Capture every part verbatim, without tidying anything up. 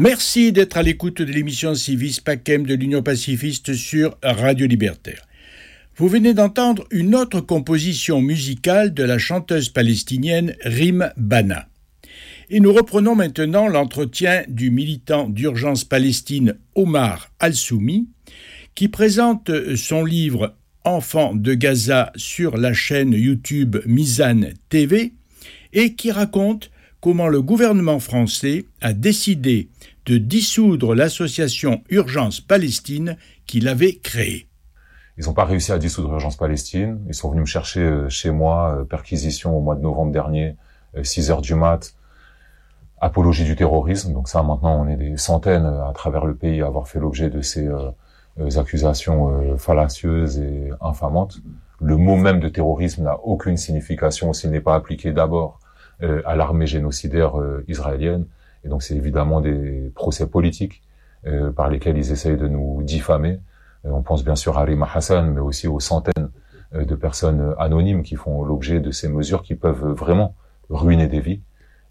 Merci d'être à l'écoute de l'émission Civis Pacem de l'Union pacifiste sur Radio Libertaire. Vous venez d'entendre une autre composition musicale de la chanteuse palestinienne Rim Bana. Et nous reprenons maintenant l'entretien du militant d'Urgence Palestine Omar Al-Soumi, qui présente son livre « Enfants de Gaza » sur la chaîne YouTube Mizan T V et qui raconte comment le gouvernement français a décidé de dissoudre l'association Urgence Palestine qu'il avait créée. Ils n'ont pas réussi à dissoudre Urgence Palestine. Ils sont venus me chercher chez moi, perquisition au mois de novembre dernier, six heures du mat', apologie du terrorisme. Donc ça, maintenant, on est des centaines à travers le pays à avoir fait l'objet de ces euh, accusations euh, fallacieuses et infamantes. Le mot même de terrorisme n'a aucune signification s'il n'est pas appliqué d'abord euh, à l'armée génocidaire euh, israélienne. Et donc c'est évidemment des procès politiques euh, par lesquels ils essayent de nous diffamer. Euh, on pense bien sûr à Rima Hassan, mais aussi aux centaines euh, de personnes anonymes qui font l'objet de ces mesures qui peuvent vraiment ruiner des vies.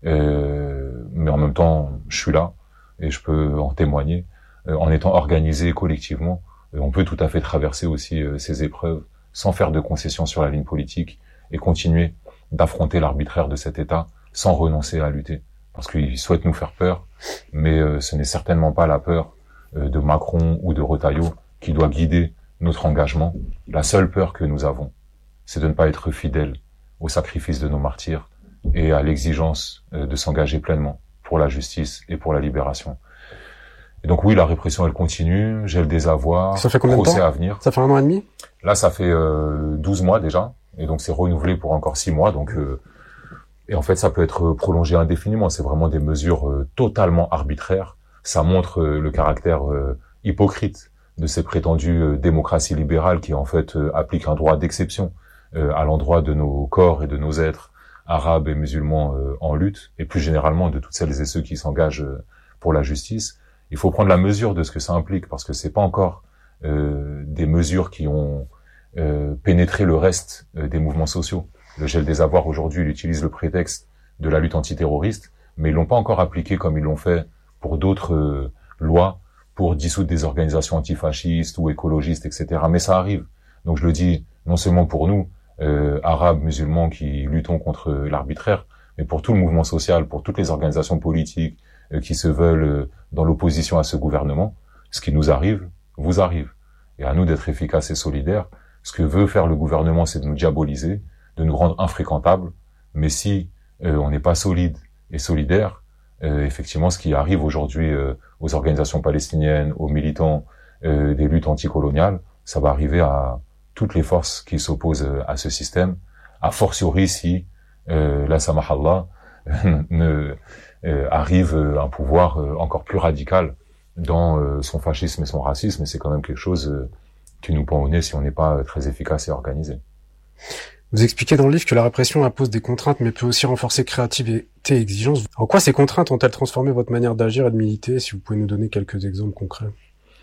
Euh, mais en même temps, je suis là et je peux en témoigner. Euh, en étant organisé collectivement, euh, on peut tout à fait traverser aussi euh, ces épreuves sans faire de concessions sur la ligne politique et continuer d'affronter l'arbitraire de cet État sans renoncer à lutter. Parce qu'ils souhaitent nous faire peur, mais euh, ce n'est certainement pas la peur euh, de Macron ou de Retailleau qui doit guider notre engagement. La seule peur que nous avons, c'est de ne pas être fidèles au sacrifice de nos martyrs et à l'exigence euh, de s'engager pleinement pour la justice et pour la libération. Et donc oui, la répression, elle continue, j'ai le désarroi, ça fait combien de temps à venir. Ça fait un an et demi. Là, ça fait euh, douze mois déjà, et donc c'est renouvelé pour encore six mois, donc... Euh, Et en fait, ça peut être prolongé indéfiniment. C'est vraiment des mesures euh, totalement arbitraires. Ça montre euh, le caractère euh, hypocrite de ces prétendues euh, démocraties libérales qui, en fait, euh, appliquent un droit d'exception euh, à l'endroit de nos corps et de nos êtres arabes et musulmans euh, en lutte, et plus généralement de toutes celles et ceux qui s'engagent euh, pour la justice. Il faut prendre la mesure de ce que ça implique, parce que c'est pas encore euh, des mesures qui ont euh, pénétré le reste euh, des mouvements sociaux. Le gel des avoirs, aujourd'hui, il utilise le prétexte de la lutte antiterroriste, mais ils l'ont pas encore appliqué comme ils l'ont fait pour d'autres euh, lois, pour dissoudre des organisations antifascistes ou écologistes, et cetera. Mais ça arrive. Donc je le dis non seulement pour nous, euh, arabes, musulmans, qui luttons contre l'arbitraire, mais pour tout le mouvement social, pour toutes les organisations politiques euh, qui se veulent euh, dans l'opposition à ce gouvernement. Ce qui nous arrive, vous arrive. Et à nous d'être efficaces et solidaires. Ce que veut faire le gouvernement, c'est de nous diaboliser, de nous rendre infréquentables, mais si euh, on n'est pas solide et solidaire, euh, effectivement, ce qui arrive aujourd'hui euh, aux organisations palestiniennes, aux militants euh, des luttes anticoloniales, ça va arriver à toutes les forces qui s'opposent euh, à ce système, a fortiori si, euh, la samahallah, ne euh, arrive un pouvoir euh, encore plus radical dans euh, son fascisme et son racisme, et c'est quand même quelque chose euh, qui nous pend au nez si on n'est pas euh, très efficace et organisé. Vous expliquez dans le livre que la répression impose des contraintes, mais peut aussi renforcer créativité et exigence. En quoi ces contraintes ont-elles transformé votre manière d'agir et de militer? Si vous pouvez nous donner quelques exemples concrets.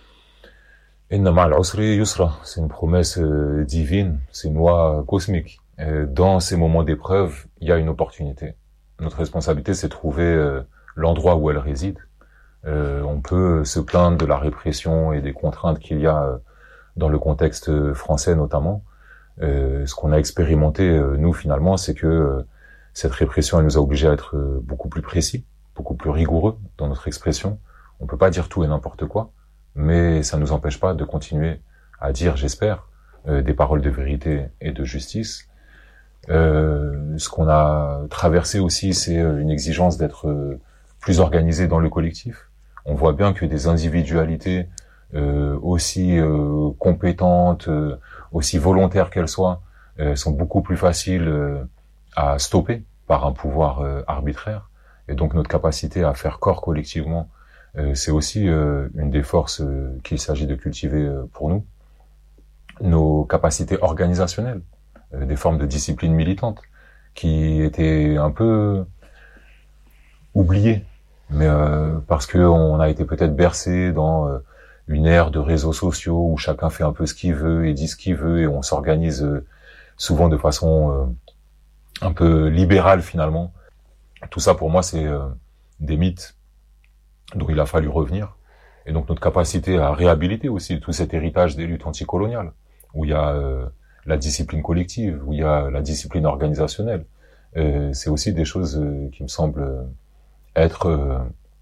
Inna ma'al usri yusra, c'est une promesse euh, divine, c'est une loi cosmique. Euh, dans ces moments d'épreuve, il y a une opportunité. Notre responsabilité, c'est de trouver euh, l'endroit où elle réside. Euh, on peut se plaindre de la répression et des contraintes qu'il y a euh, dans le contexte français notamment. Euh, ce qu'on a expérimenté, euh, nous, finalement, c'est que euh, cette répression, elle nous a obligés à être euh, beaucoup plus précis, beaucoup plus rigoureux dans notre expression. On peut pas dire tout et n'importe quoi, mais ça nous empêche pas de continuer à dire, j'espère, euh, des paroles de vérité et de justice. Euh, ce qu'on a traversé aussi, c'est une exigence d'être euh, plus organisé dans le collectif. On voit bien que des individualités euh, aussi euh, compétentes, euh, aussi volontaires qu'elles soient, euh, sont beaucoup plus faciles euh, à stopper par un pouvoir euh, arbitraire. Et donc notre capacité à faire corps collectivement, euh, c'est aussi euh, une des forces euh, qu'il s'agit de cultiver euh, pour nous. Nos capacités organisationnelles, euh, des formes de discipline militante, qui étaient un peu oubliées, mais euh, parce que on a été peut-être bercé dans euh, une ère de réseaux sociaux où chacun fait un peu ce qu'il veut et dit ce qu'il veut et on s'organise euh, souvent de façon euh, un peu libérale finalement. Tout ça pour moi c'est euh, des mythes dont il a fallu revenir. Et donc notre capacité à réhabiliter aussi tout cet héritage des luttes anticoloniales, où il y a euh, la discipline collective, où il y a la discipline organisationnelle. Euh, c'est aussi des choses euh, qui me semblent être euh,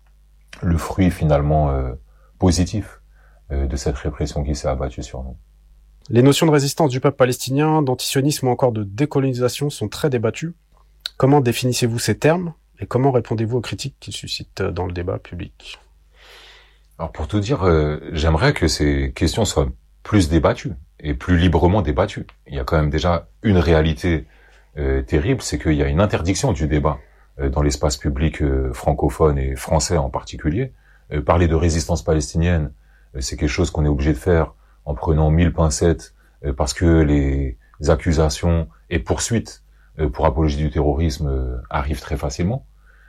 le fruit finalement euh, positif euh, de cette répression qui s'est abattue sur nous. Les notions de résistance du peuple palestinien, d'antisionisme ou encore de décolonisation sont très débattues. Comment définissez-vous ces termes et comment répondez-vous aux critiques qu'ils suscitent dans le débat public ? Alors pour tout dire, euh, j'aimerais que ces questions soient plus débattues et plus librement débattues. Il y a quand même déjà une réalité euh, terrible, c'est qu'il y a une interdiction du débat euh, dans l'espace public euh, francophone et français en particulier. Euh, parler de résistance palestinienne, euh, c'est quelque chose qu'on est obligé de faire en prenant mille pincettes euh, parce que les accusations et poursuites euh, pour apologie du terrorisme euh, arrivent très facilement.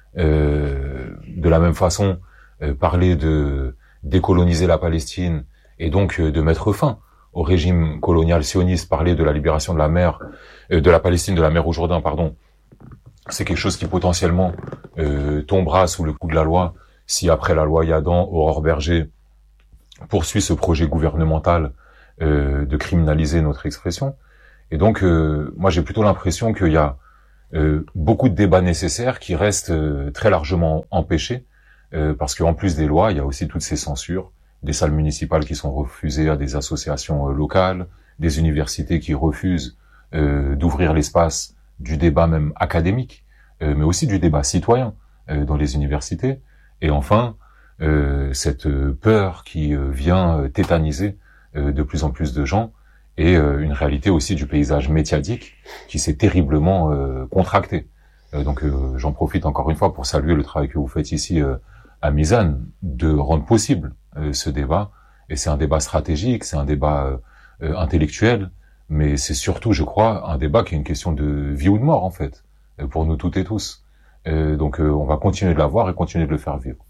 Euh, de la même façon, euh, parler de décoloniser la Palestine et donc euh, de mettre fin au régime colonial sioniste, parler de la libération de la mer, euh, de la Palestine, de la mer au Jourdain, pardon, c'est quelque chose qui potentiellement euh, tombera sous le coup de la loi si après la loi Yadan, Aurore Berger poursuit ce projet gouvernemental euh, de criminaliser notre expression. Et donc, euh, moi, j'ai plutôt l'impression qu'il y a euh, beaucoup de débats nécessaires qui restent euh, très largement empêchés, euh, parce qu'en plus des lois, il y a aussi toutes ces censures, des salles municipales qui sont refusées à des associations euh, locales, des universités qui refusent euh, d'ouvrir l'espace du débat même académique, euh, mais aussi du débat citoyen euh, dans les universités. Et enfin, euh, cette peur qui euh, vient euh, tétaniser euh, de plus en plus de gens, et euh, une réalité aussi du paysage médiatique qui s'est terriblement euh, contracté. Euh, donc euh, j'en profite encore une fois pour saluer le travail que vous faites ici euh, à Mizan, de rendre possible euh, ce débat. Et c'est un débat stratégique, c'est un débat euh, intellectuel, mais c'est surtout, je crois, un débat qui est une question de vie ou de mort, en fait, euh, pour nous toutes et tous. Euh, donc euh, on va continuer de l'avoir et continuer de le faire vivre.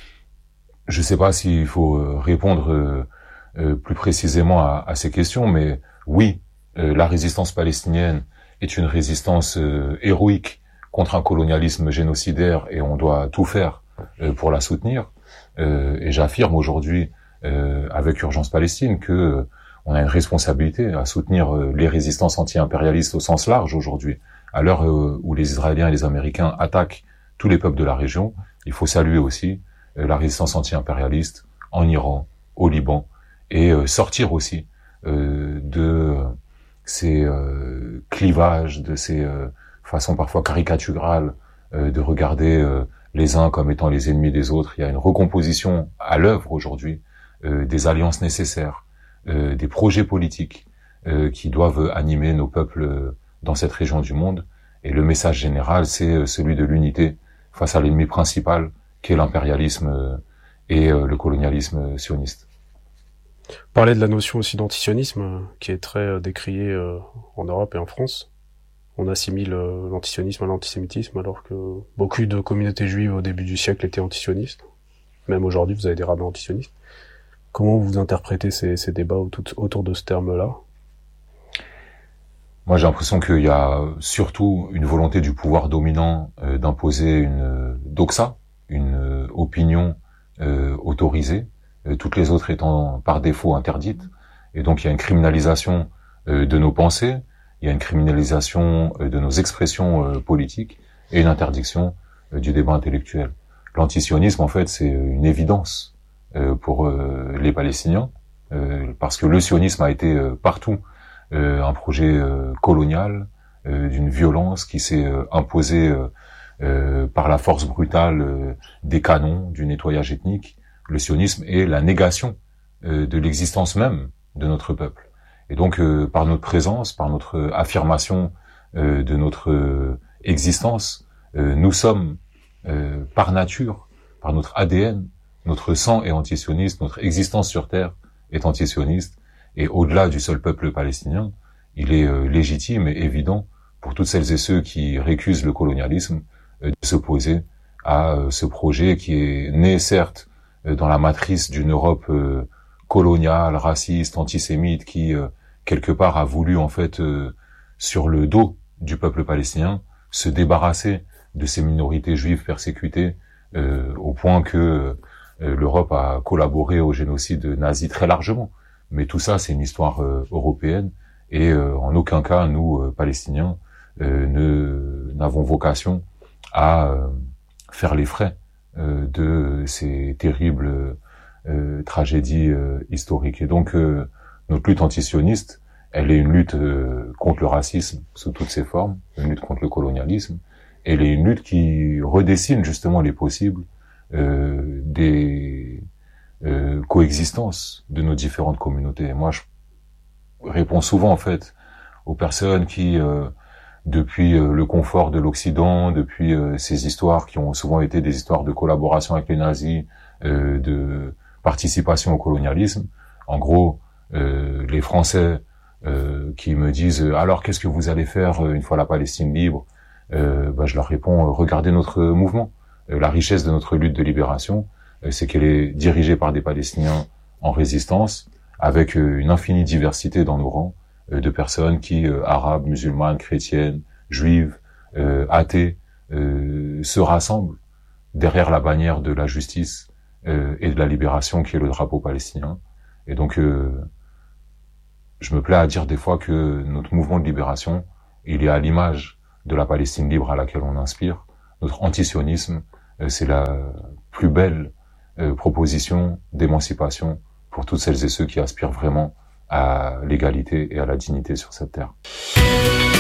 Je ne sais pas s'il faut euh, répondre euh, euh, plus précisément à, à ces questions, mais oui, euh, la résistance palestinienne est une résistance euh, héroïque contre un colonialisme génocidaire et on doit tout faire euh, pour la soutenir. Euh, et j'affirme aujourd'hui, euh, avec Urgence Palestine, que euh, on a une responsabilité à soutenir euh, les résistances anti-impérialistes au sens large aujourd'hui. À l'heure euh, où les Israéliens et les Américains attaquent tous les peuples de la région, il faut saluer aussi euh, la résistance anti-impérialiste en Iran, au Liban, et euh, sortir aussi euh, de euh, ces euh, clivages, de ces euh, façons parfois caricaturales euh, de regarder euh, les uns comme étant les ennemis des autres. Il y a une recomposition à l'œuvre aujourd'hui, euh, des alliances nécessaires, euh, des projets politiques euh, qui doivent animer nos peuples euh, dans cette région du monde. Et le message général, c'est euh, celui de l'unité face à l'ennemi principal, qui est l'impérialisme euh, et euh, le colonialisme sioniste. Parler de la notion aussi d'antisionisme, euh, qui est très euh, décriée euh, en Europe et en France. On assimile euh, l'antisionisme à l'antisémitisme, alors que beaucoup de communautés juives au début du siècle étaient antisionistes. Même aujourd'hui, vous avez des rabbins antisionistes. Comment vous interprétez ces, ces débats autour, autour de ce terme-là ? Moi, j'ai l'impression qu'il y a surtout une volonté du pouvoir dominant euh, d'imposer une euh, doxa, une euh, opinion euh, autorisée, euh, toutes les autres étant par défaut interdites. Et donc, il y a une criminalisation euh, de nos pensées, il y a une criminalisation euh, de nos expressions euh, politiques et une interdiction euh, du débat intellectuel. L'antisionisme, en fait, c'est une évidence euh, pour euh, les Palestiniens, euh, parce que le sionisme a été euh, partout euh, un projet euh, colonial, euh, d'une violence qui s'est euh, imposée euh, euh, par la force brutale euh, des canons, du nettoyage ethnique. Le sionisme est la négation euh, de l'existence même de notre peuple. Et donc, euh, par notre présence, par notre affirmation euh, de notre euh, existence, euh, nous sommes, euh, par nature, par notre A D N, notre sang est antisioniste, notre existence sur Terre est antisioniste. Et au-delà du seul peuple palestinien, il est euh, légitime et évident pour toutes celles et ceux qui récusent le colonialisme euh, de s'opposer à euh, ce projet qui est né, certes, euh, dans la matrice d'une Europe euh, coloniale, raciste, antisémite, qui, euh, quelque part, a voulu, en fait, euh, sur le dos du peuple palestinien, se débarrasser de ces minorités juives persécutées, euh, au point que euh, l'Europe a collaboré au génocide nazi très largement. Mais tout ça, c'est une histoire euh, européenne et euh, en aucun cas, nous, euh, Palestiniens, euh, ne n'avons vocation à euh, faire les frais euh, de ces terribles euh, tragédies euh, historiques. Et donc, euh, notre lutte antisioniste, elle est une lutte euh, contre le racisme sous toutes ses formes, une lutte contre le colonialisme. Elle est une lutte qui redessine justement les possibles euh, des euh, coexistences de nos différentes communautés. Et moi, je réponds souvent en fait aux personnes qui, euh, depuis euh, le confort de l'Occident, depuis euh, ces histoires qui ont souvent été des histoires de collaboration avec les nazis, euh, de participation au colonialisme, en gros, euh, les Français euh, qui me disent « Alors, qu'est-ce que vous allez faire une fois la Palestine libre ?» Euh, bah, je leur réponds, regardez notre mouvement. Euh, la richesse de notre lutte de libération, euh, c'est qu'elle est dirigée par des Palestiniens en résistance, avec euh, une infinie diversité dans nos rangs, euh, de personnes qui, euh, arabes, musulmanes, chrétiennes, juives, euh, athées, euh, se rassemblent derrière la bannière de la justice euh, et de la libération qui est le drapeau palestinien. Et donc, euh, je me plais à dire des fois que notre mouvement de libération, il est à l'image de la Palestine libre à laquelle on inspire. Notre antisionisme, euh, c'est la plus belle euh, proposition d'émancipation pour toutes celles et ceux qui aspirent vraiment à l'égalité et à la dignité sur cette terre.